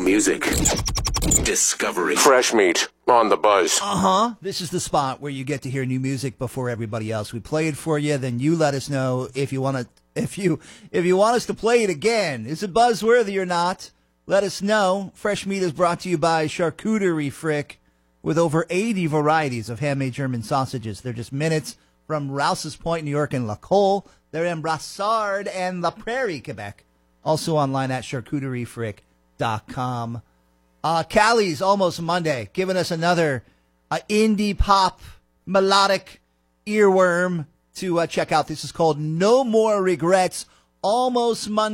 music. Discovery. Fresh meat on the buzz. This is the spot where you get to hear new music before everybody else. We play it for you, then you let us know if you want to. If you want us to play it again. Is it buzzworthy or not? Let us know. Fresh Meat is brought to you by Charcuterie Frick, with over 80 varieties of handmade German sausages. They're just minutes from Rouse's Point, New York, and La Colle. They're in Brassard and La Prairie, Quebec. Also online at charcuteriefrick.com. Callie's Almost Monday, giving us another indie pop melodic earworm to check out. This is called No More Regrets. Almost Monday.